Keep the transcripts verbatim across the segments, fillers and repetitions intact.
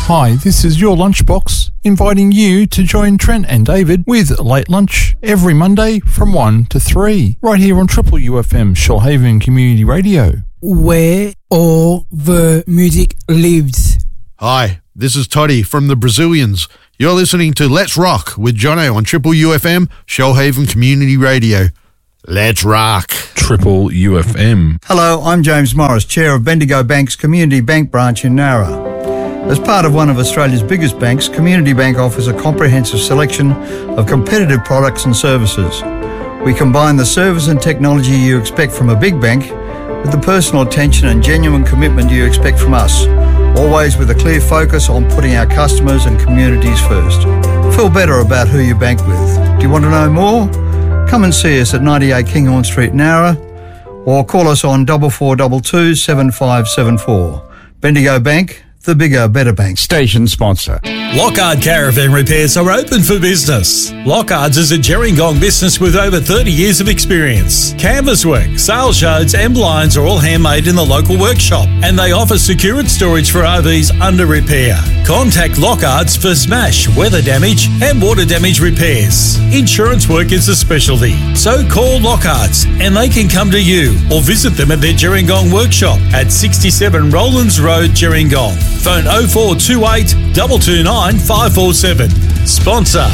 Hi, this is your Lunchbox, inviting you to join Trent and David with Late Lunch every Monday from one to three, right here on Triple U F M Shoalhaven Community Radio, where all the music lives. Hi, this is Toddy from the Brazilians. You're listening to Let's Rock with Jono on Triple U F M Shoalhaven Community Radio. Let's rock. Triple U F M. Hello, I'm James Morris, Chair of Bendigo Bank's Community Bank branch in Nowra. As part of one of Australia's biggest banks, Community Bank offers a comprehensive selection of competitive products and services. We combine the service and technology you expect from a big bank with the personal attention and genuine commitment you expect from us, always with a clear focus on putting our customers and communities first. Feel better about who you bank with. Do you want to know more? Come and see us at ninety-eight Kinghorn Street, Nowra, or call us on four four two two, seven five seven four. Bendigo Bank, the bigger, better bank. Station sponsor. Lockhart Caravan Repairs are open for business. Lockhart's is a Gerringong business with over thirty years of experience. Canvas work, sales yards and blinds are all handmade in the local workshop, and they offer secured storage for R Vs under repair. Contact Lockhart's for smash, weather damage and water damage repairs. Insurance work is a specialty, so call Lockhart's and they can come to you, or visit them at their Gerringong workshop at sixty-seven Rowlands Road, Gerringong. Phone oh four two eight, two two nine, five four seven. Sponsor.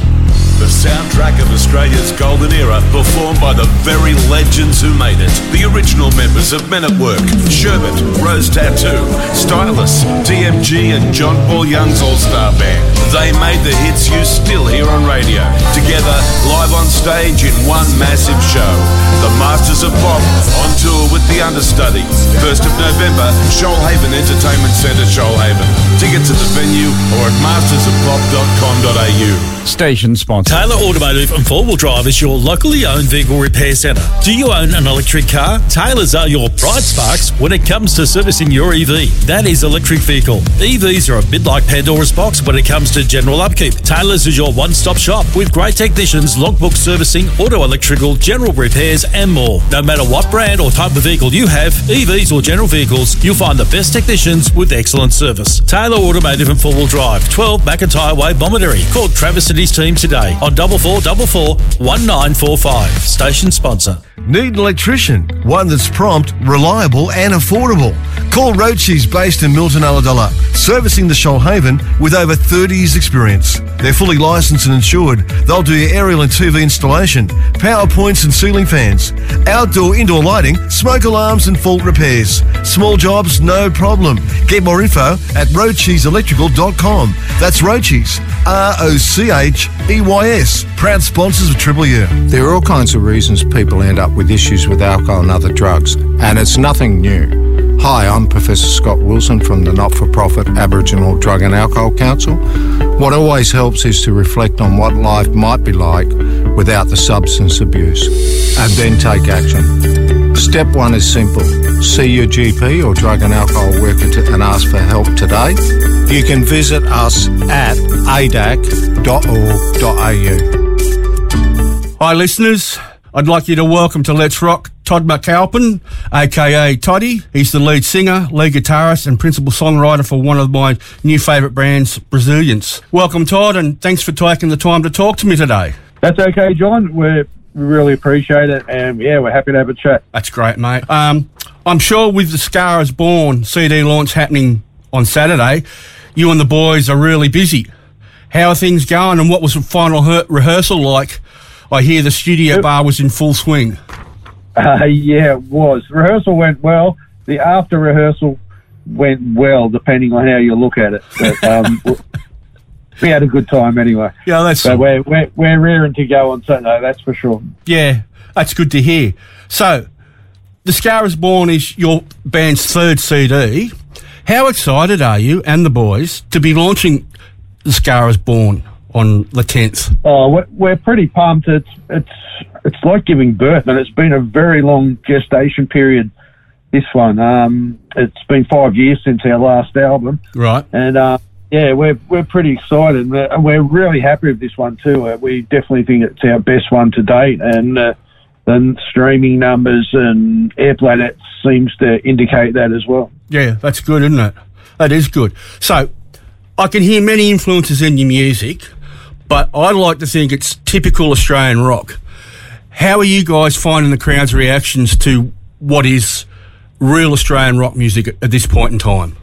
The soundtrack of Australia's golden era, performed by the very legends who made it. The original members of Men at Work, Sherbet, Rose Tattoo, Stylus, T M G and John Paul Young's All-Star Band. They made the hits you still hear on radio. Together, live on stage in one massive show. The Masters of Pop, on tour with the Understudy. first of November, Shoalhaven Entertainment Centre, Shoalhaven. Tickets at the venue or at masters of pop dot com dot a u. Station sponsor. Taylor Automotive and Four Wheel Drive is your locally owned vehicle repair centre. Do you own an electric car? Taylor's are your bright sparks when it comes to servicing your E V. That is electric vehicle. E Vs are a bit like Pandora's box when it comes to general upkeep. Taylor's is your one-stop shop with great technicians, logbook servicing, auto electrical, general repairs and more. No matter what brand or type of vehicle you have, E Vs or general vehicles, you'll find the best technicians with excellent service. Taylor Automotive and Four Wheel Drive, twelve McIntyre Way, Bomaderry. Call Travis and his team today on double four double four one nine four five. Station sponsor. Need an electrician? One that's prompt, reliable and affordable. Call Rochi's, based in Milton Ulladulla, servicing the Shoalhaven with over thirty years experience. They're fully licensed and insured. They'll do your aerial and T V installation, power points and ceiling fans, outdoor, indoor lighting, smoke alarms and fault repairs. Small jobs, no problem. Get more info at rochis electrical dot com. That's Rochi's, R O C H E Y S. Proud sponsors of Triple U. There are all kinds of reasons people end up with issues with alcohol and other drugs, and it's nothing new. Hi, I'm Professor Scott Wilson from the not-for-profit Aboriginal Drug and Alcohol Council. What always helps is to reflect on what life might be like without the substance abuse, and then take action. Step one is simple. See your G P or drug and alcohol worker to, and ask for help today. You can visit us at a d a c dot org dot a u. Hi listeners, I'd like you to welcome to Let's Rock Todd McAlpin, aka Toddy. He's the lead singer, lead guitarist and principal songwriter for one of my new favourite bands, Brazilians. Welcome Todd, and thanks for taking the time to talk to me today. That's okay, John. We're, we really appreciate it, and yeah, we're happy to have a chat. That's great, mate. Um, I'm sure with the Scar Is Born C D launch happening on Saturday, you and the boys are really busy. How are things going, and what was the final her- rehearsal like? I hear the studio bar was in full swing. Uh, yeah, it was. Rehearsal went well. The after rehearsal went well, depending on how you look at it. But, um, we had a good time anyway. Yeah, that's. So we're we're we're raring to go on Saturday. That's for sure. Yeah, that's good to hear. So, The Scar Is Born is your band's third C D. How excited are you and the boys to be launching The Scar Is Born on the tenth? Oh, we're, we're pretty pumped. It's it's it's like giving birth, and it's been a very long gestation period. This one, um, it's been five years since our last album, right? And uh, yeah, we're we're pretty excited, and we're really happy with this one too. Uh, we definitely think it's our best one to date, and uh, the streaming numbers and airplay that seems to indicate that as well. Yeah, that's good, isn't it? That is good. So, I can hear many influences in your music, but I like to think it's typical Australian rock. How are you guys finding the crowd's reactions to what is real Australian rock music at, at this point in time?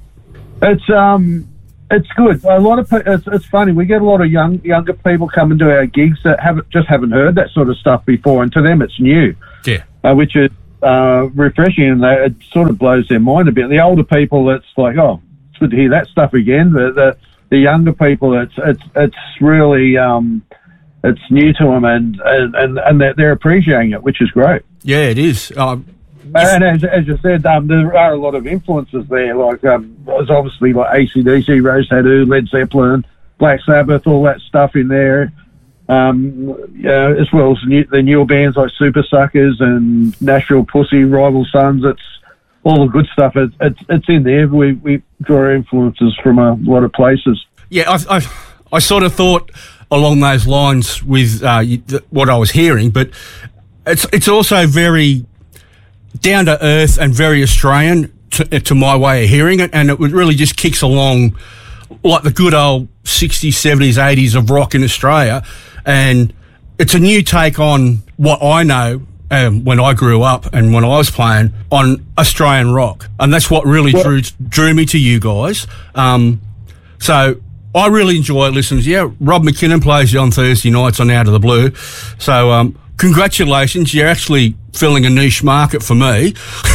It's um, it's good. A lot of pe- it's, it's funny. We get a lot of young younger people coming to our gigs that haven't just haven't heard that sort of stuff before, and to them it's new. Yeah, uh, which is uh, refreshing, and they, it sort of blows their mind a bit. The older people, it's like, oh, it's good to hear that stuff again. The the, the younger people, it's it's it's really um, it's new to them, and and and, and they're, they're appreciating it, which is great. Yeah, it is. Um, And as, as you said, um, there are a lot of influences there. Like um, there's obviously like A C D C, Rose Tattoo, Led Zeppelin, Black Sabbath, all that stuff in there. Um, yeah, as well as new, the newer bands like Super Suckers and Nashville Pussy, Rival Sons. It's all the good stuff. It's it's, it's in there. We we draw influences from a lot of places. Yeah, I I, I sort of thought along those lines with uh, what I was hearing, but it's it's also very down to earth and very Australian to, to my way of hearing it, and it really just kicks along like the good old sixties, seventies, eighties of rock in Australia, and it's a new take on what I know um, when I grew up and when I was playing on Australian rock, and that's what really well, drew drew me to you guys. Um, so I really enjoy listening. Yeah, Rob McKinnon plays you on Thursday nights on Out of the Blue, so um, congratulations, you're actually filling a niche market for me.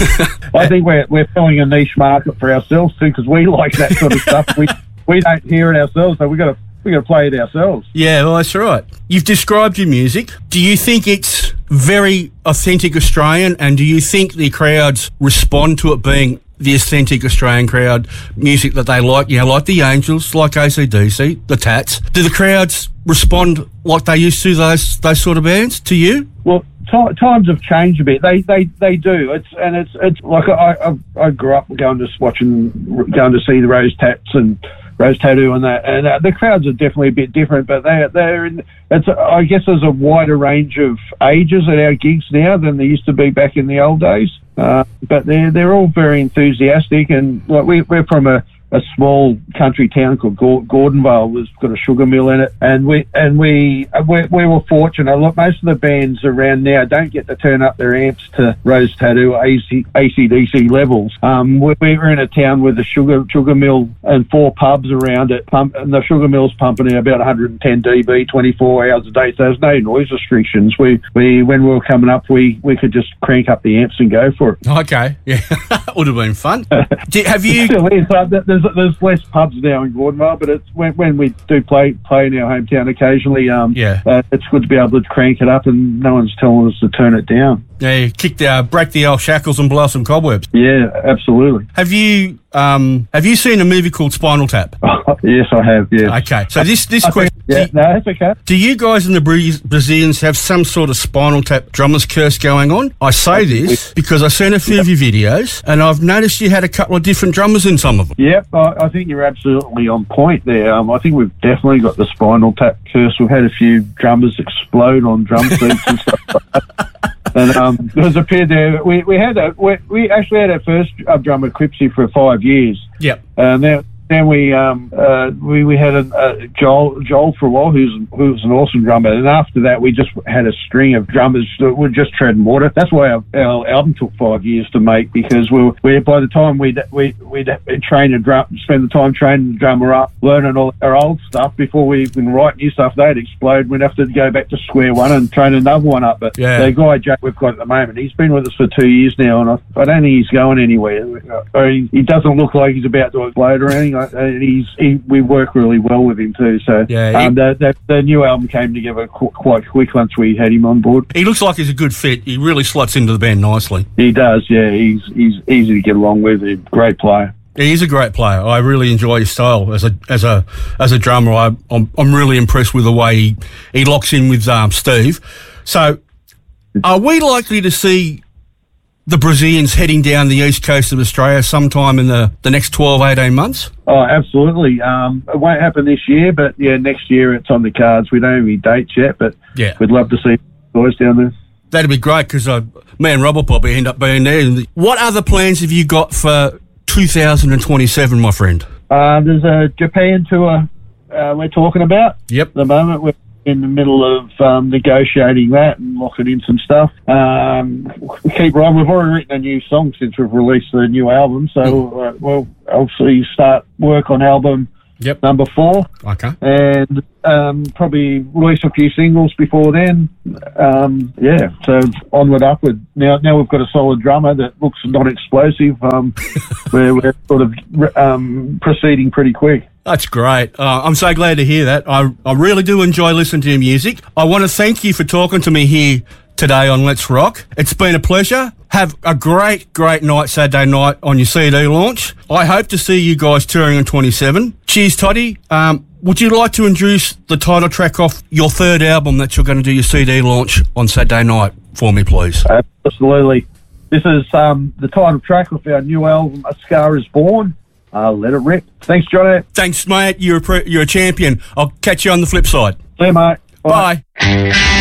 I think we're we're filling a niche market for ourselves too, because we like that sort of stuff. We we don't hear it ourselves, so we got to we got to play it ourselves. Yeah, well, that's right. You've described your music. Do you think it's very authentic Australian, and do you think the crowds respond to it being the authentic Australian crowd music that they like? You know, like the Angels, like A C D C, the Tats. Do the crowds respond like they used to those those sort of bands to you? Well, t- times have changed a bit. They they, they do. It's and it's it's like I, I I grew up going to watching going to see the Rose Tats and Rose Tattoo and that, and uh, the crowds are definitely a bit different. But they they're in. It's I guess there's a wider range of ages at our gigs now than there used to be back in the old days. Uh, but they're they're all very enthusiastic, and like we we're from a. a small country town called Gordonvale. It's got a sugar mill in it, and we and we we, we were fortunate. Look, most of the bands around now don't get to turn up their amps to Rose Tattoo A C D C levels. Um, we, we were in a town with a sugar sugar mill and four pubs around it, pump, and the sugar mill's pumping in about one hundred ten decibels, twenty-four hours a day. So there's no noise restrictions. We we when we were coming up, we, we could just crank up the amps and go for it. Okay, yeah, that would have been fun. Do, have you? It still is. Uh, there's There's less pubs now in Gordonvale, but it's when, when we do play play in our hometown occasionally. Um, yeah, uh, it's good to be able to crank it up, and no one's telling us to turn it down. Yeah, you kick the uh, break the old shackles and blow some cobwebs. Yeah, absolutely. Have you um have you seen a movie called Spinal Tap? Oh, yes, I have. Yeah. Okay, so this this I question. Think, yeah, do, no, that's okay. Do you guys in the Bra- Brazilians have some sort of Spinal Tap drummer's curse going on? I say this because I've seen a few of your videos, and I've noticed you had a couple of different drummers in some of them. Yep, I, I think you're absolutely on point there. Um, I think we've definitely got the Spinal Tap curse. We've had a few drummers explode on drum seats and stuff like that. And um, there's a pair there. We we had a we, we actually had our first uh, drummer Cripsy for five years. Yep. And then then we um uh we, we had a, a Joel Joel for a while, who's who's an awesome drummer. And after that, we just had a string of drummers that were just treading water. That's why our, our album took five years to make, because we were, we by the time we'd we we'd train a drum, spend the time training the drummer up, learning all our old stuff before we even write new stuff. They'd explode. We'd have to go back to square one and train another one up. But yeah. the guy Jack we've got at the moment, he's been with us for two years now, and I, I don't think he's going anywhere. I mean, he doesn't look like he's about to explode or anything. And he's he, we work really well with him too. So yeah, he, um, the, the the new album came together qu- quite quick once we had him on board. He looks like he's a good fit. He really slots into the band nicely. He does. Yeah, he's he's easy to get along with. He's a great player. He is a great player. I really enjoy his style as a as a as a drummer. I, I'm I'm really impressed with the way he, he locks in with um, Steve. So, are we likely to see the Brazilians heading down the east coast of Australia sometime in the, the next twelve, eighteen months? Oh, absolutely. Um, it won't happen this year, but yeah, next year it's on the cards. We don't have any dates yet, but yeah, we'd love to see boys down there. That'd be great, because uh, me and Rob will probably end up being there. What other plans have you got for two thousand twenty-seven, my friend? Uh, there's a Japan tour uh, we're talking about. Yep. At the moment, we're in the middle of um, negotiating that and locking in some stuff. Um, we keep rolling. We've already written a new song since we've released the new album, so mm. uh, we'll obviously start work on album Yep. number four. Okay. And um, probably release a few singles before then. Um, yeah, so onward, upward. Now now we've got a solid drummer that looks not explosive. Um, we're, we're sort of um, proceeding pretty quick. That's great. Uh, I'm so glad to hear that. I, I really do enjoy listening to your music. I want to thank you for talking to me here today on Let's Rock. It's been a pleasure. Have a great, great night Saturday night on your C D launch. I hope to see you guys touring on twenty-seven. Cheers, Toddy. Um, would you like to introduce the title track off your third album that you're going to do your C D launch on Saturday night for me, please? Absolutely. This is um, the title track of our new album, A Scar Is Born. Uh, let it rip. Thanks, Johnny. Thanks, mate. You're a, pre- you're a champion. I'll catch you on the flip side. See you, mate. Bye. Bye.